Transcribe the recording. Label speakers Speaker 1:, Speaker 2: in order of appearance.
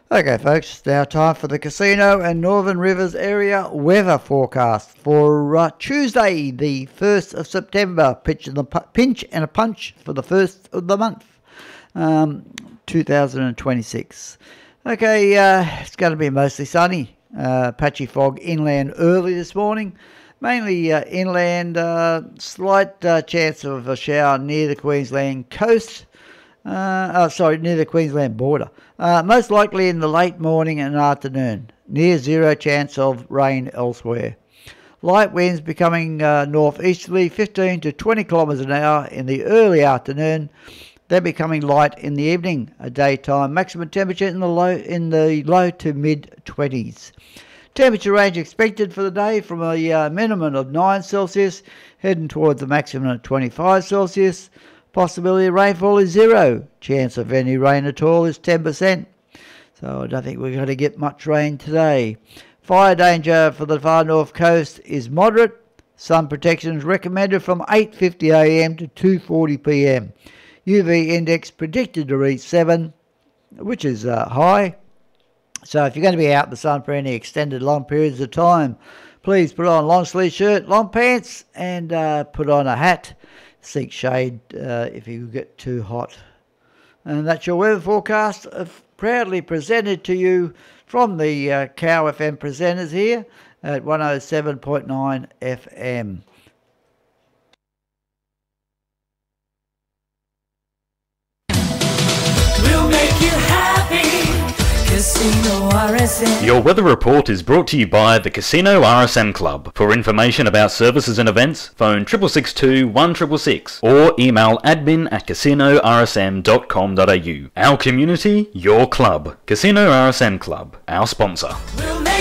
Speaker 1: Okay folks, it's now time for the Casino and Northern Rivers area weather forecast for Tuesday the 1st of September, pinch and a punch for the 1st of the month, 2026. Okay, it's going to be mostly sunny, patchy fog inland early this morning, mainly inland, slight chance of a shower near the Queensland coast. Near the Queensland border. Most likely in the late morning and afternoon. Near zero chance of rain elsewhere. Light winds becoming northeasterly, 15 to 20 kilometres an hour in the early afternoon. Then becoming light in the evening. A daytime maximum temperature in the low to mid 20s. Temperature range expected for the day from a minimum of 9 Celsius, heading towards a maximum of 25 Celsius. Possibility of rainfall is 0. Chance of any rain at all is 10%. So I don't think we're going to get much rain today. Fire danger for the far north coast is moderate. Sun protection is recommended from 8:50 a.m. to 2:40 p.m. UV index predicted to reach 7, which is high. So if you're going to be out in the sun for any extended long periods of time, please put on long sleeve shirt, long pants, and put on a hat. Seek shade if you get too hot. And that's your weather forecast, proudly presented to you from the Cow FM presenters here at 107.9 FM.
Speaker 2: We'll make you happy. Casino RSM.
Speaker 3: Your weather report is brought to you by the Casino RSM Club. For information about services and events, phone 6662 1666 or email admin@casinorsm.com.au. Our community, your club. Casino RSM Club, our sponsor.
Speaker 2: We'll